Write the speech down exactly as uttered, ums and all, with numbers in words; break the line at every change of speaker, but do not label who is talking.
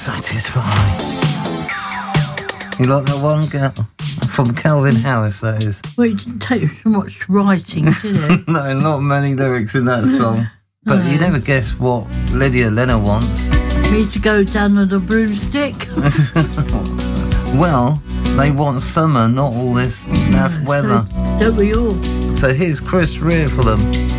Satisfying. You like that one, girl? From Calvin Harris, that is.
Well, it didn't take so much writing, did it?
No, not many lyrics in that song. But
No.
you never guess what Lydia Leonard wants.
Me to go down on a broomstick?
Well, they want summer, not all this naff weather.
So, don't we all?
So here's Chris Rea for them.